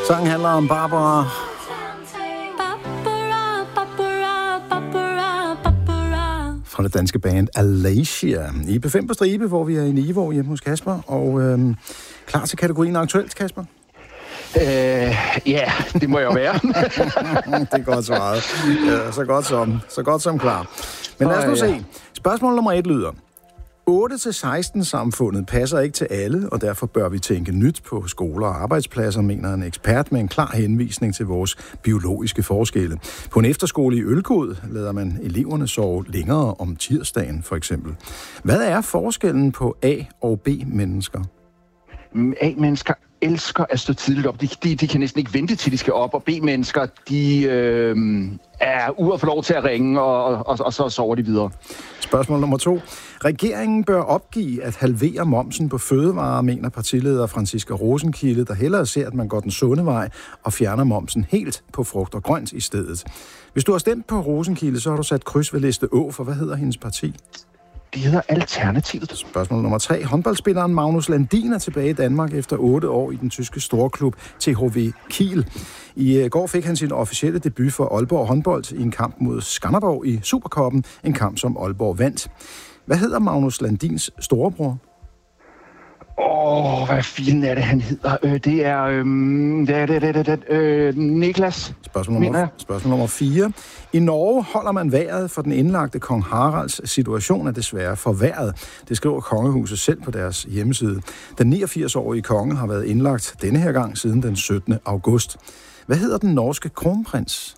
Sangen handler om Barbara. Fra det danske band Alacia. I P5 på stribe, hvor vi er i Niveau hjemme hos Kasper. Og klar til kategorien aktuelt, Kasper? Ja, det må jeg jo være. Det er godt svaret. Ja, så godt som klar. Men lad os nu se. Spørgsmål nummer 1 lyder: 8-16-samfundet passer ikke til alle, og derfor bør vi tænke nyt på skoler og arbejdspladser, mener en ekspert med en klar henvisning til vores biologiske forskelle. På en efterskole i Ølgod lader man eleverne sove længere om tirsdagen, for eksempel. Hvad er forskellen på A- og B-mennesker? A-mennesker elsker at stå tidligt op. De kan næsten ikke vente til, de skal op, og B-mennesker, de er ude og få lov til at ringe, og så sover de videre. Spørgsmål nummer 2. Regeringen bør opgive at halvere momsen på fødevarer, mener partileder Franciska Rosenkilde, der hellere ser, at man går den sunde vej og fjerner momsen helt på frugt og grønt i stedet. Hvis du har stemt på Rosenkilde, så har du sat kryds ved liste Å, for hvad hedder hendes parti? Det hedder Alternativet. Spørgsmål nummer 3. Håndboldspilleren Magnus Landin er tilbage i Danmark efter 8 år i den tyske storklub THW Kiel. I går fik han sin officielle debut for Aalborg håndbold i en kamp mod Skanderborg i Supercuppen, en kamp som Aalborg vandt. Hvad hedder Magnus Landins storebror? Hvad fanden er det, han hedder? Det er Niklas. Spørgsmål nummer 4. I Norge holder man vejret, for den indlagte kong Haralds situation er desværre forværret. Det skriver kongehuset selv på deres hjemmeside. Den 89-årige konge har været indlagt denne her gang siden den 17. august. Hvad hedder den norske kronprins?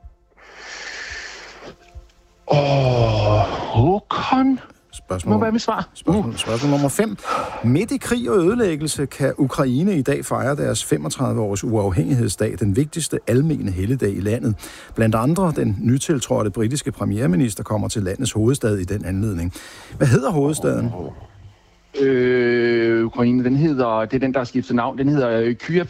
Håkon? Spørgsmål nummer 5. Midt i krig og ødelæggelse kan Ukraine i dag fejre deres 35-års uafhængighedsdag, den vigtigste almene helligdag i landet. Blandt andre den nytiltrådte britiske premierminister kommer til landets hovedstad i den anledning. Hvad hedder hovedstaden? Ukraine, det er den, der har skiftet navn. Den hedder Kyiv.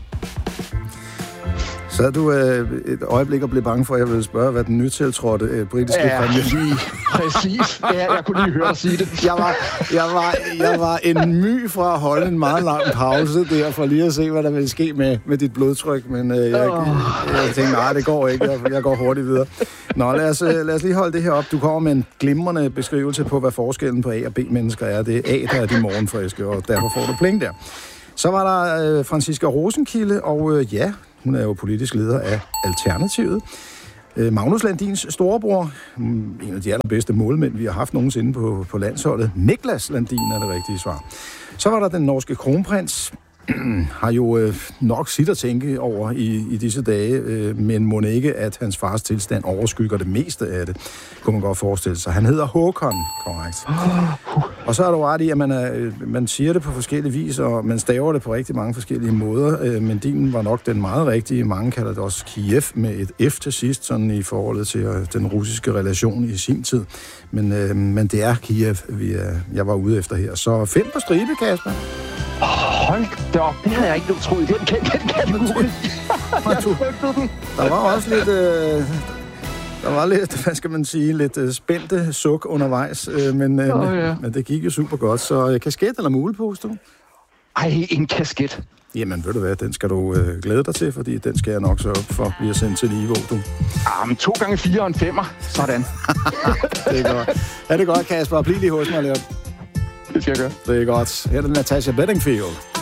Så du et øjeblik og blev bange for, at jeg ville spørge, hvad den nytiltrådte britiske premierminister... Præcis. Ja, jeg kunne lige høre dig sige det. Jeg var en my fra at holde en meget lang pause der, for lige at se, hvad der ville ske med dit blodtryk. Men jeg tænkte, nej, det går ikke. Jeg går hurtigt videre. Nå, lad os lige holde det her op. Du kommer med en glimrende beskrivelse på, hvad forskellen på A- og B-mennesker er. Det er A, der er de morgenfriske, og derfor får du pling der. Så var der Franciska Rosenkilde, og hun er jo politisk leder af Alternativet. Magnus Landins storebror, en af de allerbedste målmænd, vi har haft nogensinde på landsholdet. Niklas Landin er det rigtige svar. Så var der den norske kronprins, har jo nok sit at tænke over i disse dage, men må ikke, at hans fars tilstand overskygger det meste af det, kunne man godt forestille sig. Han hedder Håkon, korrekt. Og så er du ret i, at man siger det på forskellige vis, og man staver det på rigtig mange forskellige måder, men din var nok den meget rigtige. Mange kalder det også Kiev med et F til sidst, sådan i forholdet til den russiske relation i sin tid. Men det er Kiev, jeg var ude efter her. Så 5 på stribe, Kasper. Hold da op, det havde jeg ikke troet. Den kategori. Jeg frygtede den. Der var også lidt... Der var lidt, hvad skal man sige, lidt spændte suk undervejs, men det gik jo super godt. Så kasket eller mulepose, du? Ej, en kasket. Jamen, ved du hvad, den skal du glæde dig til, fordi den skal jeg nok så op for at blive sendt til Niveau, du. Men 2 gange 4 og en 5'er. Sådan. Det er godt. Ja, det er godt, Kasper. Bliv lige hos mig lidt. Det skal jeg gøre. Det er godt. Her er det Natasha Bedingfield.